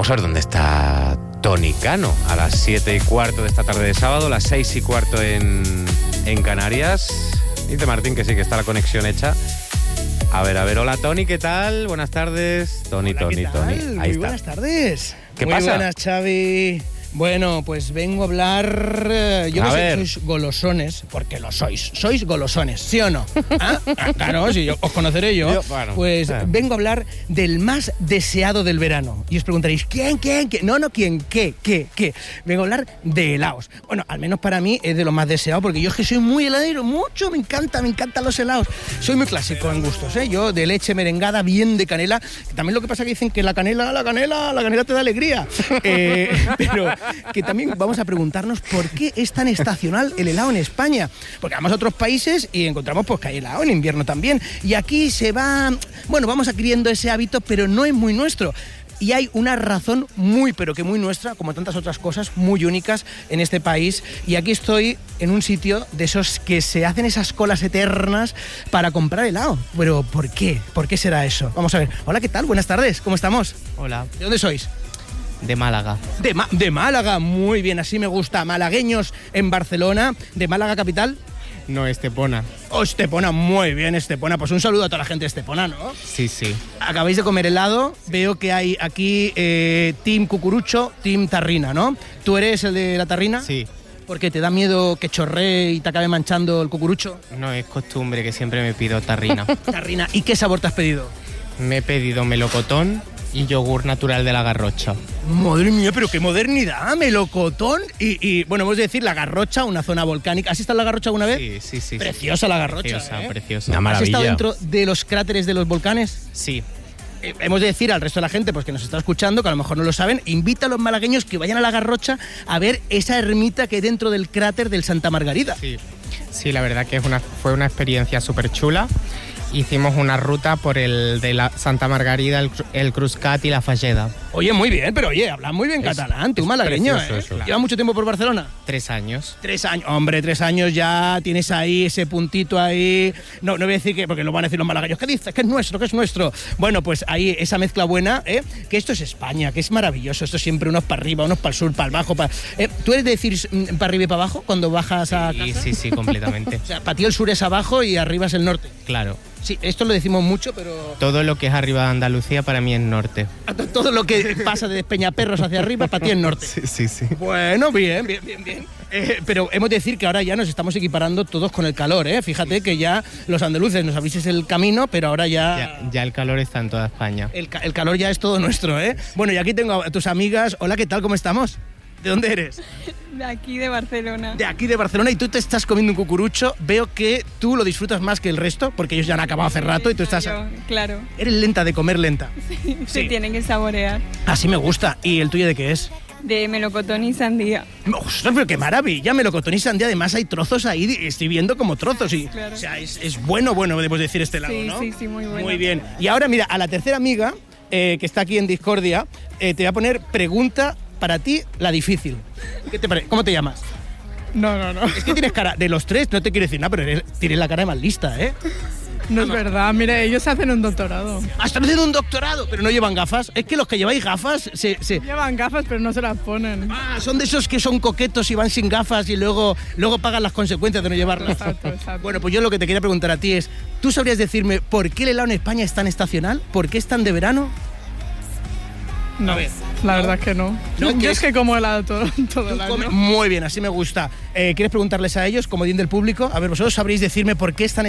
Vamos a ver dónde está Tony Cano a las 7:15 de esta tarde de sábado, las 6:15 en Canarias. Dice Martín que sí, que está la conexión hecha. A ver, hola Tony, ¿qué tal? Buenas tardes. Tony. Ahí Muy está. Buenas tardes. ¿Qué Muy pasa? Buenas, Xavi. Bueno, pues vengo a hablar... Yo no sé que sois golosones, porque lo sois. Sois golosones, ¿sí o no? ¿Ah? Claro, sí, os conoceré yo. Pues vengo a hablar del más deseado del verano. Y os preguntaréis, ¿quién? No, ¿quién? ¿Qué? Vengo a hablar de helados. Bueno, al menos para mí es de lo más deseado, porque yo es que soy muy heladero, mucho, me encantan los helados. Soy muy clásico en gustos, ¿eh? Yo de leche merengada, bien de canela. También lo que pasa es que dicen que la canela te da alegría. Pero... que también vamos a preguntarnos por qué es tan estacional el helado en España. Porque vamos a otros países y encontramos pues que hay helado en invierno también. Y aquí se va... Bueno, vamos adquiriendo ese hábito, pero no es muy nuestro. Y hay una razón muy, pero que muy nuestra, como tantas otras cosas, muy únicas en este país. Y aquí estoy en un sitio de esos que se hacen esas colas eternas para comprar helado. Pero ¿por qué? ¿Por qué será eso? Vamos a ver. Hola, ¿qué tal? Buenas tardes. ¿Cómo estamos? Hola. ¿De dónde sois? De Málaga. De Málaga, muy bien, así me gusta. Malagueños en Barcelona, de Málaga capital. No, Estepona. Oh, Estepona, muy bien, Estepona. Pues un saludo a toda la gente de Estepona, ¿no? Sí. Acabáis de comer helado, veo que hay aquí Team Cucurucho, Team Tarrina, ¿no? ¿Tú eres el de la Tarrina? Sí. ¿Por qué? ¿Te da miedo que chorree y te acabe manchando el cucurucho? No, es costumbre que siempre me pido tarrina. Tarrina, ¿y qué sabor te has pedido? Me he pedido melocotón y yogur natural de la Garrocha. Madre mía, pero qué modernidad, melocotón y bueno, hemos de decir la Garrocha, una zona volcánica. ¿Has estado en la Garrocha alguna vez? Sí. Preciosa la Garrocha, Preciosa. Una maravilla. ¿Has estado dentro de los cráteres de los volcanes? Sí. Hemos de decir al resto de la gente pues que nos está escuchando, que a lo mejor no lo saben, invita a los malagueños que vayan a la Garrocha a ver esa ermita que hay dentro del cráter del Santa Margarida. Sí, la verdad que fue una experiencia súper chula. Hicimos una ruta por el de la Santa Margarida, el Cruzcat y la Falleda. Oye, muy bien, pero oye, hablas muy bien catalán, tú malagueño, precioso, ¿Llevas mucho tiempo por Barcelona? 3 años. 3 años, hombre, 3 años ya tienes ahí ese puntito ahí. No voy a decir que, porque lo van a decir los malagueños, ¿qué dices? ¿Qué es nuestro? Bueno, pues ahí esa mezcla buena, que esto es España, que es maravilloso, esto siempre unos para arriba, unos para el sur, para el bajo. ¿Tú eres de decir para arriba y para abajo cuando bajas a casa? Sí, completamente. O sea, para ti el sur es abajo y arriba es el norte. Claro. Sí, esto lo decimos mucho, pero... Todo lo que es arriba de Andalucía para mí es norte. Todo lo que pasa de Peñaperros hacia arriba para ti es norte. Sí. Bueno, bien. Pero hemos de decir que ahora ya nos estamos equiparando todos con el calor, ¿eh? Fíjate que ya los andaluces nos avises el camino, pero ahora ya el calor está en toda España. El calor ya es todo nuestro, ¿eh? Bueno, y aquí tengo a tus amigas. Hola, ¿qué tal? ¿Cómo estamos? ¿De dónde eres? De aquí, de Barcelona. De aquí, de Barcelona, y tú te estás comiendo un cucurucho. Veo que tú lo disfrutas más que el resto, porque ellos ya han acabado hace rato y tú estás... Claro. Eres lenta de comer lenta. Sí. Se tienen que saborear. Así me gusta. ¿Y el tuyo de qué es? De melocotón y sandía. ¡Ostras, pero qué maravilla! Melocotón y sandía, además hay trozos ahí, estoy viendo como trozos. Y, claro. O sea, es bueno, debemos decir este lado, ¿no? Sí, muy bueno. Muy bien. Y ahora, mira, a la tercera amiga, que está aquí en Discordia, te voy a poner pregunta para ti, la difícil. ¿Qué te parece? ¿Cómo te llamas? No. Es que tienes cara, de los tres, no te quiero decir nada, pero tienes la cara de más lista, ¿eh? No es verdad, mire, ellos hacen un doctorado. Están haciendo un doctorado, pero no llevan gafas. Es que los que lleváis gafas se... Llevan gafas, pero no se las ponen. Son de esos que son coquetos y van sin gafas y luego pagan las consecuencias de no llevarlas. Exacto. Bueno, pues yo lo que te quería preguntar a ti es, ¿tú sabrías decirme por qué el helado en España es tan estacional? ¿Por qué es tan de verano? No, a ver, la verdad es que no. Yo es que como helado todo el año. Muy bien, así me gusta. ¿Quieres preguntarles a ellos, comodín del público? A ver, vosotros sabréis decirme por qué es tan